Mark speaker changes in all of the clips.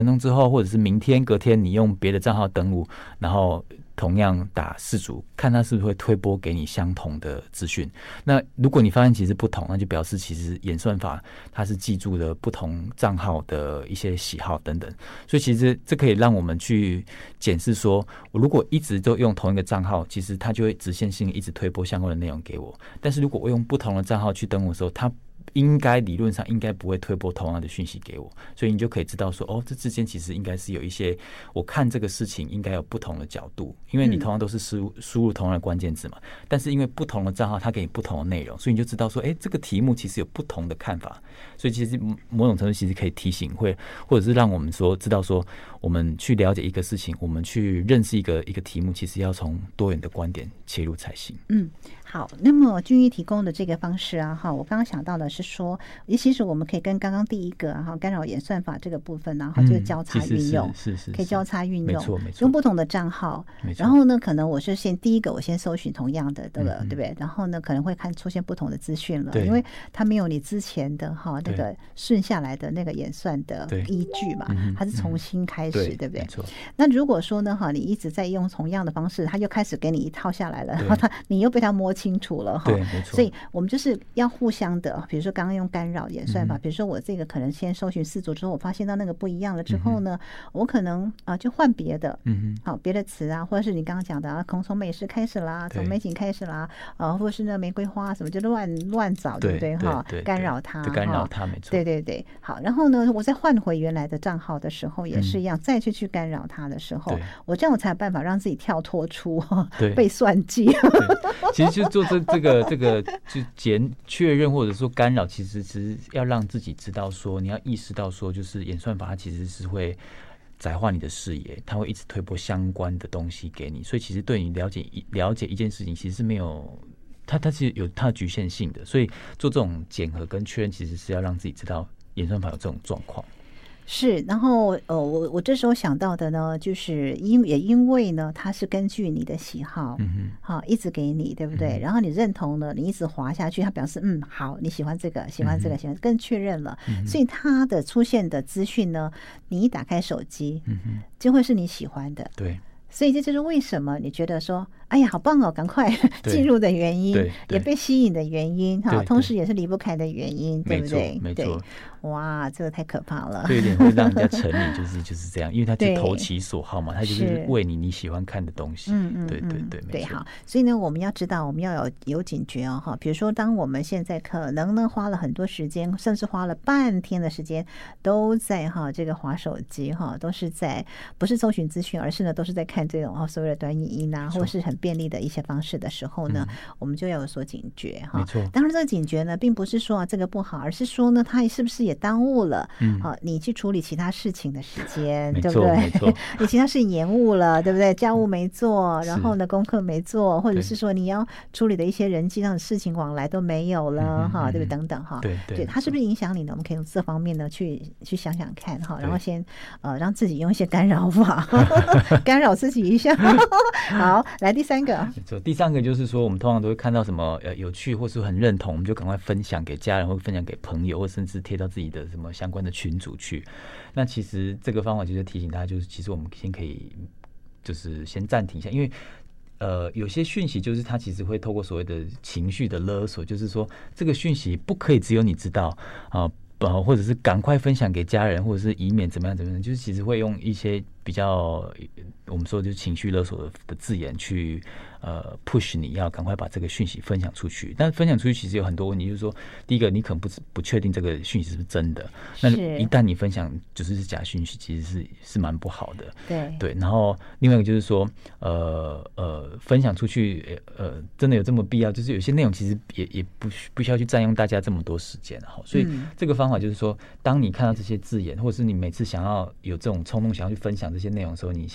Speaker 1: 钟之后，或者是明天隔天你用别的账号登录，然后同样打4组，看它是不是会推播给你相同的资讯。那如果你发现其实不同，那就表示其实演算法它是记住了不同账号的一些喜好等等。所以其实这可以让我们去检视说，我如果一直都用同一个账号，其实它就会直线性一直推播相关的内容给我。但是如果我用不同的账号去登录的时候，它理论上应该不会推播同样的讯息给我，所以你就可以知道说，哦，这之间其实应该是有一些，我看这个事情应该有不同的角度，因为你同样都是输入同样的关键字嘛，但是因为不同的账号它给你不同的内容，所以你就知道说，这个题目其实有不同的看法，所以其实某种程度其实可以提醒或者是让我们说知道说，我们去了解一个事情，我们去认识一个题目，其实要从多元的观点切入才行。
Speaker 2: 好，那么君毅提供的这个方式啊，我刚刚想到的是说，其实我们可以跟刚刚第一个干扰演算法这个部分啊，就是交叉运用，
Speaker 1: 是
Speaker 2: 可以交叉运用，
Speaker 1: 没错，
Speaker 2: 用不同的账号，然后呢，可能我是第一个我先搜寻同样的，对不对？然后呢，可能会出现不同的资讯了，因为它没有你之前的那个顺下来的那个演算的依据嘛，它是重新开始，对不对？那如果说呢，你一直在用同样的方式，它就开始给你一套下来了，然后你又被它摸清楚了，
Speaker 1: 对，没错。
Speaker 2: 所以我们就是要互相的，比如说刚刚用干扰演算法，比如说我这个可能先搜寻4组之后，我发现到那个不一样了之后呢，我可能就换别的，别的词啊，或者是你刚刚讲的从美食开始啦，从美景开始啦，或者是那玫瑰花什么，就乱找，对不对？干扰它，
Speaker 1: 没错。
Speaker 2: 对。好，然后呢，我再换回原来的账号的时候也是一样，再去干扰它的时候，我这样我才有办法让自己跳脱出被算计。
Speaker 1: 其实就做这个就确认或者说干扰，其实要让自己知道说，你要意识到说，就是演算法它其实是会窄化你的视野，它会一直推播相关的东西给你，所以其实对你了解一件事情，其实是没有它是有它的局限性的，所以做这种检核跟确认，其实是要让自己知道演算法有这种状况。
Speaker 2: 是，然后我这时候想到的呢，就是因为呢，它是根据你的喜好，一直给你，对不对？然后你认同了，你一直滑下去，它表示好，你喜欢这个，喜欢这个，喜欢更确认了，所以它的出现的资讯呢，你一打开手机，就会是你喜欢的，
Speaker 1: 对。
Speaker 2: 所以这就是为什么你觉得说，哎呀，好棒哦，赶快进入的原因，也被吸引的原因，同时也是离不开的原因，对不对？
Speaker 1: 没错。
Speaker 2: 哇，这个太可怕了，
Speaker 1: 这有点会让人家沉迷，就是这样，因为他就投其所好嘛，他就是为你喜欢看的东西，对，
Speaker 2: 好，所以呢，我们要知道，我们要有警觉哦，比如说，当我们现在可能呢花了很多时间，甚至花了半天的时间，都在这个滑手机都是在不是搜寻资讯，而是呢都是在看这种所谓的短影音啊，或是很便利的一些方式的时候呢，我们就要有所警觉
Speaker 1: 没错。
Speaker 2: 当然，这个警觉呢，并不是说这个不好，而是说呢，它是不是也耽误了你去处理其他事情的时间，对不对？你其他事情延误了，对不对？家务没做，然后呢功课没做，或者是说你要处理的一些人际上的事情往来都没有了对不对？等等对，它是不是影响你呢？我们可以用这方面呢去想想看然后先让自己用一些干扰法干扰自己一下好，来第3个。
Speaker 1: 第3个就是说，我们通常都会看到什么有趣或是很认同，我们就赶快分享给家人，或分享给朋友，或甚至贴到自己的什么相关的群组去。那其实这个方法就是提醒大家，就是其实我们先可以就是先暂停一下，因为有些讯息就是它其实会透过所谓的情绪的勒索，就是说这个讯息不可以只有你知道或者是赶快分享给家人，或者是以免怎么样，就是其实会用一些比较我们说就是情绪勒索的字眼去push 你要赶快把这个讯息分享出去。但分享出去其实有很多问题，就是说第一个你可能不确定这个讯息是不是真的，那一旦你分享就是假讯息，其实是蛮不好的。对，然后另外一个就是说分享出去真的有这么必要？就是有些内容其实也不需要去占用大家这么多时间所以这个方法就是说，当你看到这些字眼，或者是你每次想要有这种冲动想要去分享这些内容的时候，你先稍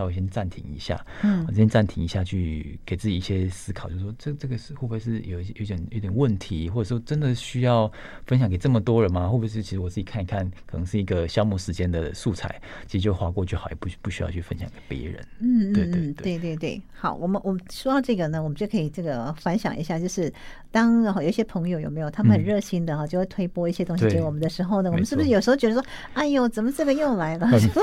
Speaker 1: 稍微先暂停一下，先暂停一下，去给自己一些思考，就是说这个是会不会是有点问题，或者说真的需要分享给这么多人吗？会不会是其实我自己看一看，可能是一个消磨时间的素材，其实就划过就好，也不需要去分享给别人。
Speaker 2: 对。好，我们说到这个呢，我们就可以这个反想一下，就是当有一些朋友有没有他们很热心的就会推播一些东西给我们的时候呢，我们是不是有时候觉得说，哎呦，怎么这个又来了？